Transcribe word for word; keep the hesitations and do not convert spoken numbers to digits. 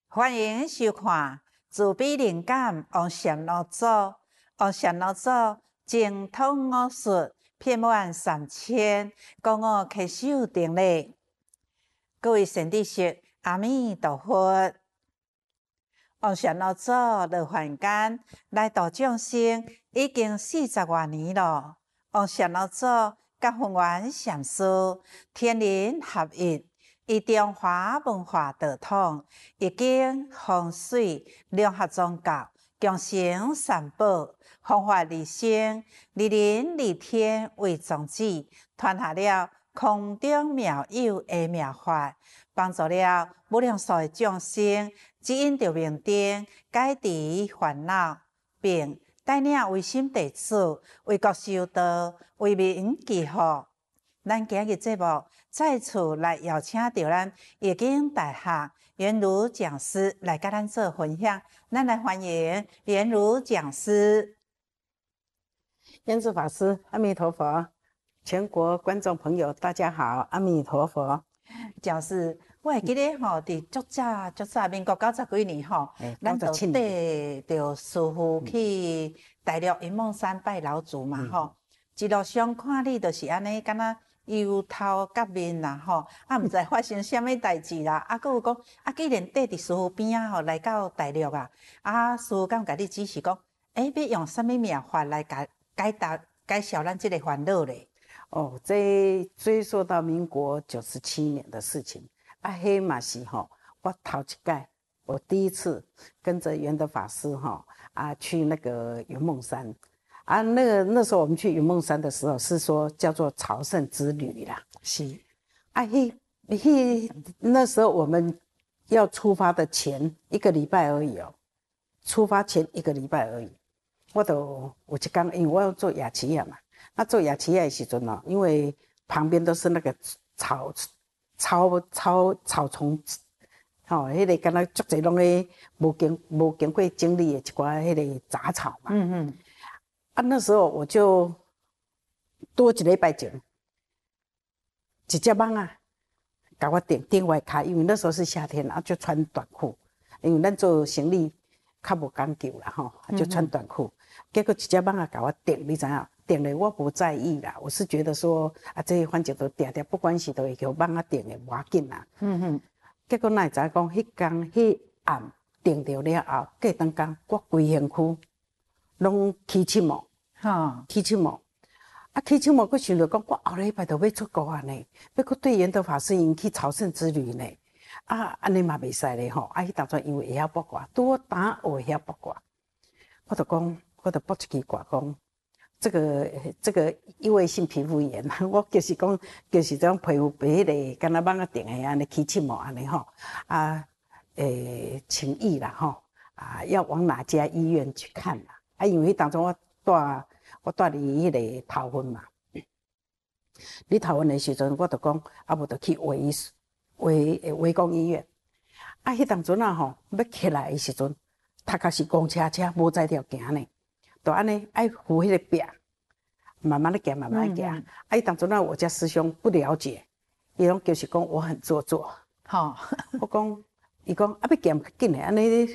欢迎收看《自比灵感王禅老祖》。王禅老祖精通武术，遍满三千，高我稽首定礼。各位善知识，阿弥陀佛。王禅老祖落凡间来度众生已经四十多年了。王禅老祖甲弘源禅师天人合一。以中华文化道统，易经、风水、两合宗教、共生三宝、方法利生、利人利天为宗旨，传下了空中妙有的妙法，帮助了无量数的众生指引着明灯，解除烦恼，并带领微心弟子为国修道，为民祈福。咱今日节目再次来邀请到咱易经大学圆如讲师来跟咱做分享，咱来欢迎圆如讲师。 圆珠法师，阿弥陀佛！全国观众朋友，大家好，阿弥陀佛。 讲师，我会记得吼，伫足早足早，民国九十几年吼，咱就缀着师父去大陆云梦山拜老祖嘛吼、嗯，一路上看你就是安尼，敢若油头甲面啦吼，啊，毋知发生啥物代志啦，啊，佫有讲，啊，既然缀伫师父边仔吼，来到大陆啊，啊，师父敢甲你指示讲，诶、欸，要用啥物妙法来解解答解消咱即个烦恼咧？ 哦，这追溯到民国九十七年的事情，啊，迄嘛是吼，我头一届，我第一次跟着圆德法师吼啊去那个云梦山。啊，那个那时候我们去云梦山的时候，是说叫做朝圣之旅啦。 是， 啊，嘿，嘿，那时候我们要出发的前一个礼拜而已哦，出发前一个礼拜而已。我都有一天，因为我要做雅琪亚嘛，那做雅琪亚的时阵哦，因为旁边都是那个草草草草丛，吼、哦，迄、那个敢若足侪拢个无经无经过整理的一寡迄个杂草嘛。嗯嗯。啊，那时候我就多一礼拜前，一只蚊啊，甲我顶顶我脚，因为那时候是夏天啊，就穿短裤，因为咱做行李较无讲究啦吼，就穿短裤。嗯、结果一只蚊啊甲我顶，你知影？顶了我不在意啦，我是觉得说啊，这反正都定定，不管是都会叫蚊啊顶的，无要紧啦。嗯哼。结果哪会知讲，迄天迄暗顶着了后，过当工我规身躯拢起七毛。哈，起七毛，啊，起七毛，我想着讲，我后礼拜就要出国啊呢，要去对圆德法师因去朝圣之旅呢，啊，安尼嘛袂使咧吼，啊，迄当阵因为会晓卜卦，拄好打学会晓卜卦，我就讲，我就卜一支卦讲，这个这个异位性皮肤炎，我就是讲，就是这种皮肤被迄个敢若蚊仔叮的安尼起七毛安尼吼，啊，诶，请意啦吼，啊，要往哪家医院去看啦？啊，因为迄当阵我住。我住伫迄个头份嘛，伫头份的时阵，我就讲，啊无就去卫卫卫光医院。啊，迄当阵啊吼，要起来的时阵，头壳是公车车，无在条行呢，就安尼爱扶迄个壁，慢慢的行，慢慢的行。嗯嗯啊，迄当阵啊，我家师兄不了解，伊拢就是讲我很做作。吼、哦，我讲，伊讲啊，要行较紧的，安尼。